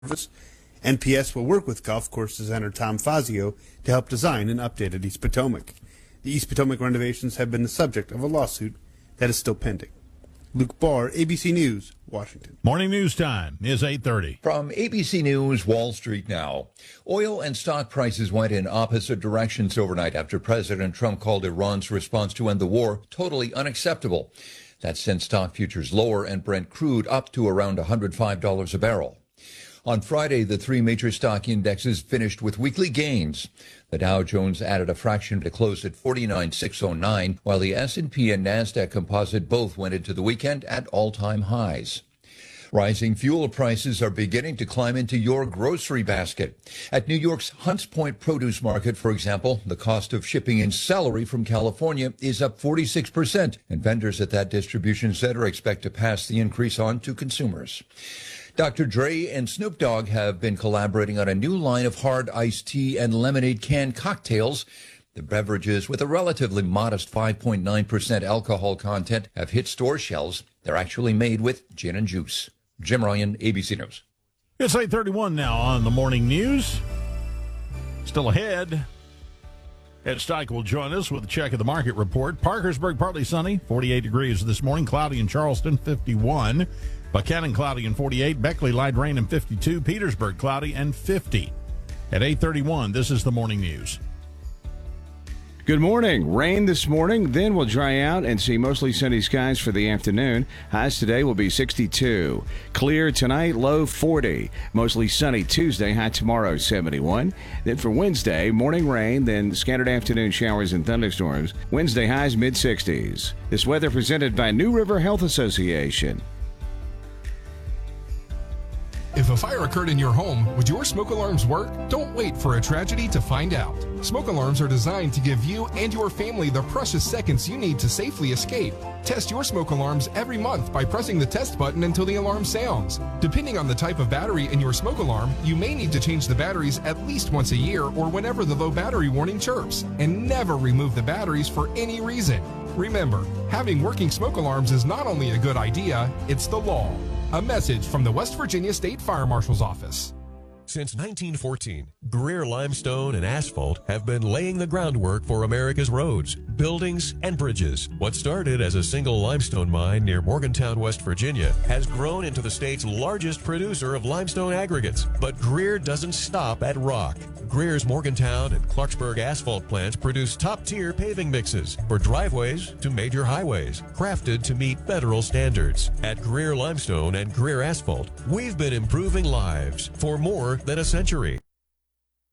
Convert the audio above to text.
service. NPS will work with golf course designer Tom Fazio to help design an updated East Potomac. The East Potomac renovations have been the subject of a lawsuit that is still pending. Luke Barr, ABC News, Washington. Morning news time is 8:30. From ABC News, Wall Street now. Oil and stock prices went in opposite directions overnight after President Trump called Iran's response to end the war totally unacceptable. That sent stock futures lower and Brent crude up to around $105 a barrel. On Friday, the three major stock indexes finished with weekly gains. The Dow Jones added a fraction to close at 49,609, while the S&P and NASDAQ composite both went into the weekend at all-time highs. Rising fuel prices are beginning to climb into your grocery basket. At New York's Hunts Point Produce Market, for example, the cost of shipping in celery from California is up 46%, and vendors at that distribution center expect to pass the increase on to consumers. Dr. Dre and Snoop Dogg have been collaborating on a new line of hard iced tea and lemonade canned cocktails. The beverages, with a relatively modest 5.9% alcohol content, have hit store shelves. They're actually made with gin and juice. Jim Ryan, ABC News. It's 8:31 now on the morning news. Still ahead. Ed Steik will join us with a check of the market report. Parkersburg, partly sunny, 48 degrees this morning. Cloudy in Charleston, 51. Buchanan, cloudy and 48. Beckley, light rain and 52. Petersburg, cloudy and 50. At 8:31, this is the morning news. Good morning. Rain this morning, then we'll dry out and see mostly sunny skies for the afternoon. Highs today will be 62. Clear tonight, low 40. Mostly sunny Tuesday, high tomorrow 71. Then for Wednesday, morning rain, then scattered afternoon showers and thunderstorms. Wednesday highs mid-60s. This weather presented by New River Health Association. If a fire occurred in your home, would your smoke alarms work? Don't wait for a tragedy to find out. Smoke alarms are designed to give you and your family the precious seconds you need to safely escape. Test your smoke alarms every month by pressing the test button until the alarm sounds. Depending on the type of battery in your smoke alarm, you may need to change the batteries at least once a year or whenever the low battery warning chirps. And never remove the batteries for any reason. Remember, having working smoke alarms is not only a good idea, it's the law. A message from the West Virginia State Fire Marshal's Office. Since 1914, Greer Limestone and Asphalt have been laying the groundwork for America's roads, buildings, and bridges. What started as a single limestone mine near Morgantown, West Virginia, has grown into the state's largest producer of limestone aggregates. But Greer doesn't stop at rock. Greer's Morgantown and Clarksburg asphalt plants produce top-tier paving mixes for driveways to major highways, crafted to meet federal standards. At Greer Limestone and Greer Asphalt, we've been improving lives for more than a century.